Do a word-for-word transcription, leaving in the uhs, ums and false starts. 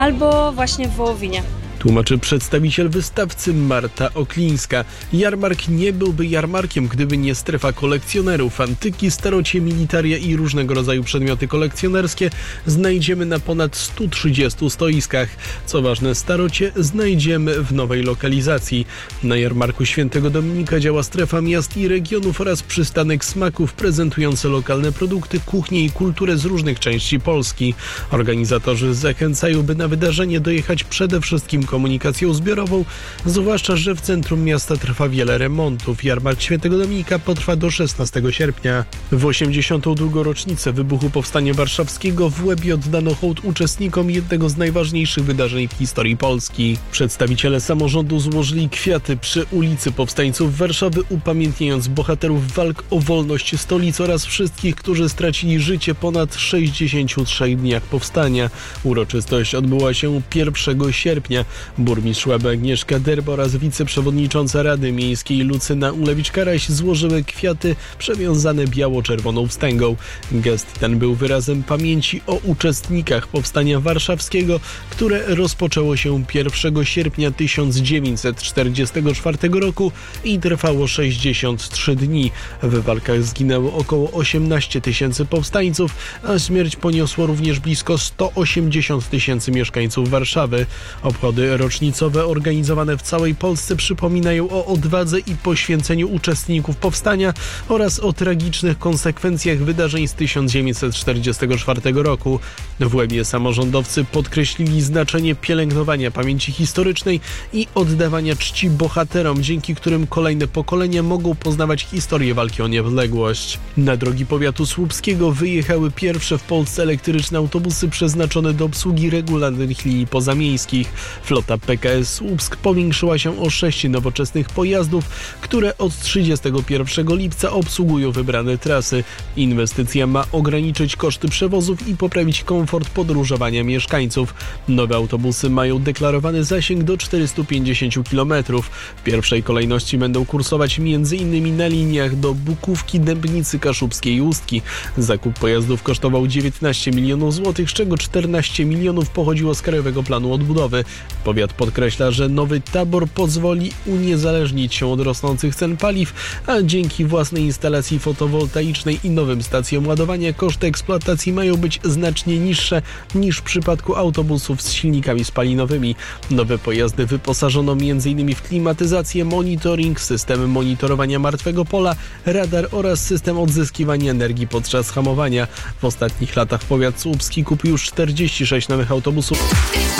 albo właśnie w Wołowinie. Tłumaczy przedstawiciel wystawcy Marta Oklińska. Jarmark nie byłby jarmarkiem, gdyby nie strefa kolekcjonerów. Antyki, starocie, militaria i różnego rodzaju przedmioty kolekcjonerskie znajdziemy na ponad stu trzydziestu stoiskach. Co ważne, starocie znajdziemy w nowej lokalizacji. Na Jarmarku Świętego Dominika działa strefa miast i regionów oraz przystanek smaków prezentujący lokalne produkty, kuchnię i kulturę z różnych części Polski. Organizatorzy zachęcają, by na wydarzenie dojechać przede wszystkim komunikacją zbiorową, zwłaszcza że w centrum miasta trwa wiele remontów. Jarmark Świętego Dominika potrwa do szesnastego sierpnia. W osiemdziesiątą drugą rocznicę wybuchu Powstania Warszawskiego w Łebie oddano hołd uczestnikom jednego z najważniejszych wydarzeń w historii Polski. Przedstawiciele samorządu złożyli kwiaty przy ulicy Powstańców Warszawy, upamiętniając bohaterów walk o wolność stolicy oraz wszystkich, którzy stracili życie ponad sześćdziesięciu trzech dniach powstania. Uroczystość odbyła się pierwszego sierpnia. Burmistrz Łaby Agnieszka Derba oraz wiceprzewodnicząca Rady Miejskiej Lucyna Ulewicz-Karaś złożyły kwiaty przewiązane biało-czerwoną wstęgą. Gest ten był wyrazem pamięci o uczestnikach Powstania Warszawskiego, które rozpoczęło się pierwszego sierpnia tysiąc dziewięćset czterdziestego czwartego roku i trwało sześćdziesiąt trzy dni. W walkach zginęło około osiemnaście tysięcy powstańców, a śmierć poniosło również blisko sto osiemdziesiąt tysięcy mieszkańców Warszawy. Obchody rocznicowe organizowane w całej Polsce przypominają o odwadze i poświęceniu uczestników powstania oraz o tragicznych konsekwencjach wydarzeń z tysiąc dziewięćset czterdziestego czwartego roku. W Łebie samorządowcy podkreślili znaczenie pielęgnowania pamięci historycznej i oddawania czci bohaterom, dzięki którym kolejne pokolenia mogą poznawać historię walki o niepodległość. Na drogi powiatu słupskiego wyjechały pierwsze w Polsce elektryczne autobusy przeznaczone do obsługi regularnych linii pozamiejskich. Flota P K S Słupsk powiększyła się o sześć nowoczesnych pojazdów, które od trzydziestego pierwszego lipca obsługują wybrane trasy. Inwestycja ma ograniczyć koszty przewozów i poprawić komfort podróżowania mieszkańców. Nowe autobusy mają deklarowany zasięg do czterystu pięćdziesięciu kilometrów. W pierwszej kolejności będą kursować między innymi na liniach do Bukówki, Dębnicy, Kaszubskiej i Ustki. Zakup pojazdów kosztował dziewiętnaście milionów złotych, z czego czternaście milionów pochodziło z Krajowego Planu Odbudowy. Powiat podkreśla, że nowy tabor pozwoli uniezależnić się od rosnących cen paliw, a dzięki własnej instalacji fotowoltaicznej i nowym stacjom ładowania koszty eksploatacji mają być znacznie niższe niż w przypadku autobusów z silnikami spalinowymi. Nowe pojazdy wyposażono między innymi w klimatyzację, monitoring, system monitorowania martwego pola, radar oraz system odzyskiwania energii podczas hamowania. W ostatnich latach powiat słupski kupił już czterdzieści sześć nowych autobusów.